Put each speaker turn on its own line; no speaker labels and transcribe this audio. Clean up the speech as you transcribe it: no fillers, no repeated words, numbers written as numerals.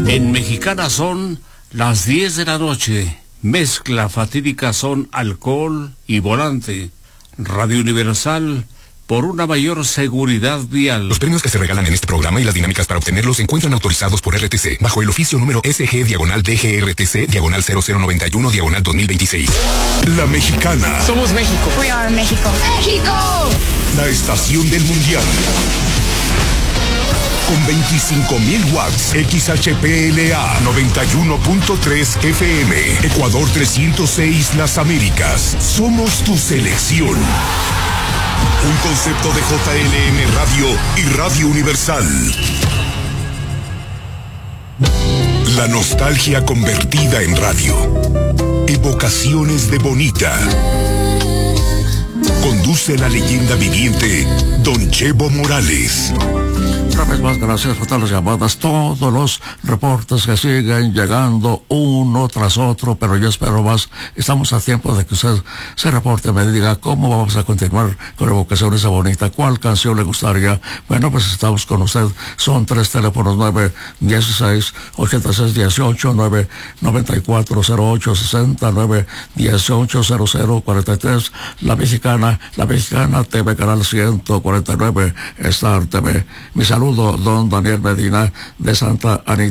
En Mexicana son las 10 de la noche. Mezcla fatídica son alcohol y volante. Radio Universal, por una mayor seguridad vial.
Los premios que se regalan en este programa y las dinámicas para obtenerlos se encuentran autorizados por RTC, bajo el oficio número SG/DGRTC/0091/2026. La Mexicana.
Somos México.
We are México. ¡México!
La estación del mundial. Con 25,000 watts, XHPLA 91.3 FM, Ecuador 306 Las Américas. Somos tu selección. Un concepto de JLM Radio y Radio Universal. La nostalgia convertida en radio. Evocaciones de Bonita. Conduce la leyenda viviente Don Chevo Morales.
Una vez más, gracias por todas las llamadas, todos los reportes que siguen llegando uno tras otro, pero yo espero más. Estamos a tiempo de que usted se reporte, me diga cómo vamos a continuar con Evocaciones de Bonita, cuál canción le gustaría. Bueno, pues estamos con usted. Son 3 teléfonos: 916-8618, 994-0860, 918-0043. La Mexicana TV, canal 149, Star TV. Mi saludo, don Daniel Medina, de Santa Anita.